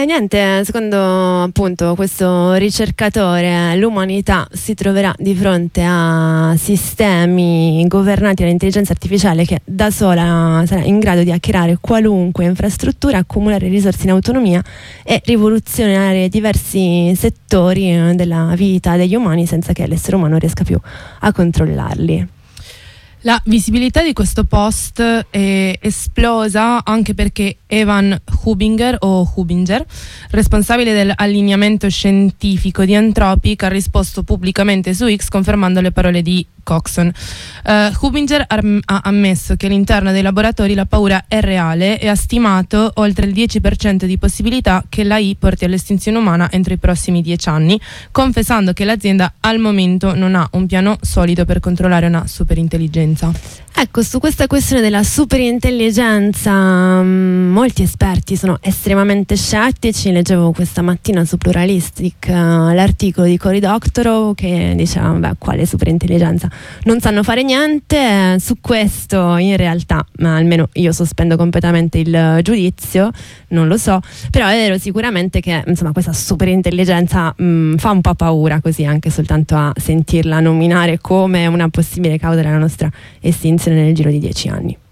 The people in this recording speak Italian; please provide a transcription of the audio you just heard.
Niente, secondo appunto questo ricercatore, l'umanità si troverà di fronte a sistemi governati dall'intelligenza artificiale che da sola sarà in grado di hackerare qualunque infrastruttura, accumulare risorse in autonomia e rivoluzionare diversi settori della vita degli umani senza che l'essere umano riesca più a controllarli. La visibilità di questo post è esplosa anche perché Evan Hubinger, responsabile dell'allineamento scientifico di Anthropic, ha risposto pubblicamente su X confermando le parole di Coxon. Hubinger ha ammesso che all'interno dei laboratori la paura è reale e ha stimato oltre il 10% di possibilità che l'AI porti all'estinzione umana entro i prossimi 10 anni, confessando che l'azienda al momento non ha un piano solido per controllare una superintelligenza. Ecco, su questa questione della superintelligenza molti esperti sono estremamente scettici. Leggevo questa mattina su Pluralistic l'articolo di Cory Doctorow che diceva quale superintelligenza, non sanno fare niente. Su questo in realtà almeno io sospendo completamente il giudizio, non lo so, però è vero sicuramente che insomma questa superintelligenza fa un po' paura, così anche soltanto a sentirla nominare come una possibile causa della nostra estinzione nel giro di 10 anni.